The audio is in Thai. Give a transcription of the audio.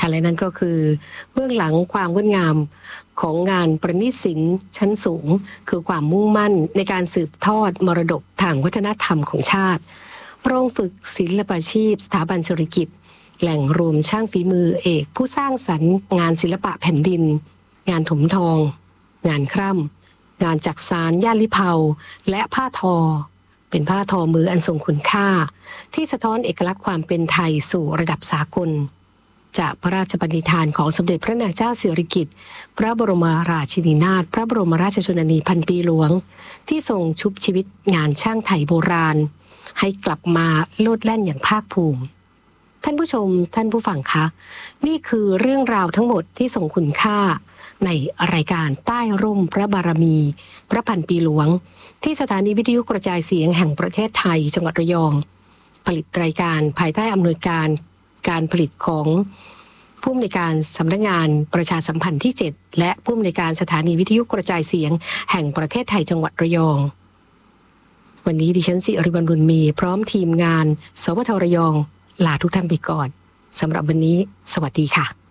ค่ะและนั่นก็คือเบื้องหลังความงดงามของงานประณีตศิลป์ชั้นสูงคือความมุ่งมั่นในการสืบทอดมรดกทางวัฒนธรรมของชาติโรงฝึกศิลปาชีพสถาบันสุริกิจแหล่งรวมช่างฝีมือเอกผู้สร้างสรรค์งานศิลปะแผ่นดินงานถมทองงานคร่ำงานจักสานย่านลิเภาและผ้าทอเป็นผ้าทอมืออันทรงคุณค่าที่สะท้อนเอกลักษณ์ความเป็นไทยสู่ระดับสากลจากพระราชปณิธานของสมเด็จพระนางเจ้าสิริกิติ์พระบรมราชินีนาถพระบรมราชชนนีพันปีหลวงที่ทรงชุบชีวิตงานช่างไทยโบราณให้กลับมาโลดแล่นอย่างภาคภูมิท่านผู้ชมท่านผู้ฟังคะนี่คือเรื่องราวทั้งหมดที่ทรงคุณค่าในรายการใต้ร่มพระบารมีพระพันปีหลวงที่สถานีวิทยุกระจายเสียงแห่งประเทศไทยจังหวัดระยองผลิตรายการภายใต้อำนวยการผลิตของผู้อำนวยการสำนักงานประชาสัมพันธ์ที่ 7และผู้อำนวยการสถานีวิทยุกระจายเสียงแห่งประเทศไทยจังหวัดระยองวันนี้ดิฉันสิริวัลย์บุญมีพร้อมทีมงานสวทระยองลาทุกท่านไปก่อนสำหรับวันนี้สวัสดีค่ะ